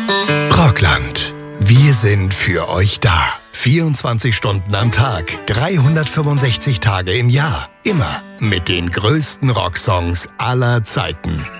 Rockland. Wir sind für euch da. 24 Stunden am Tag, 365 Tage im Jahr. Immer mit den größten Rocksongs aller Zeiten.